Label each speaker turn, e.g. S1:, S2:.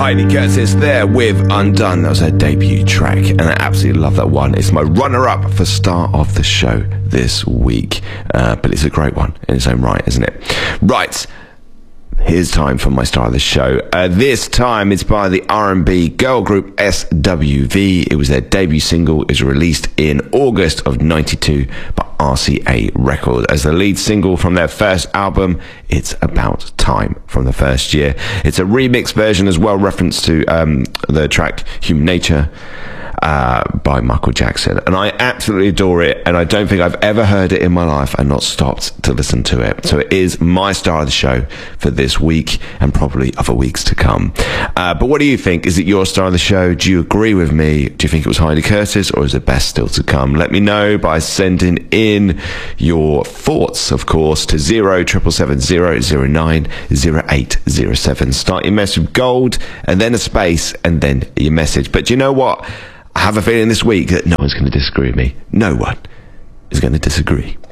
S1: Heidi Curtis there with Undone. That was her debut track, and I absolutely love that one. It's my runner-up for Star of the Show this week, but it's a great one in its own right, isn't it? Right, here's time for my Star of the Show. This time it's by the R&B girl group SWV. It was their debut single. It was released in August of '92 by RCA Records as the lead single from their first album, It's About Time, from the first year. It's a remix version as well, reference to the track Human Nature by Michael Jackson, and I absolutely adore it, and I don't think I've ever heard it in my life and not stopped to listen to it. So it is my Star of the Show for this week and probably other weeks to come. But what do you think? Is it your Star of the Show? Do you agree with me? Do you think it was Heidi Curtis, or is it best still to come? Let me know by sending in your thoughts, of course, to 07700090807. Start your message with gold and then a space and then your message. But do you know what? I have a feeling this week that no one's going to disagree with me. No one is going to disagree.